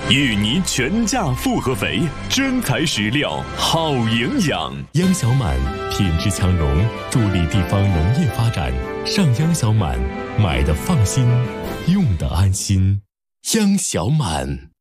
芋泥全价复合肥，真材实料，好营养。 央小满品质强融，助力地方农业发展。上央小满，买的放心，用的安心。央小满。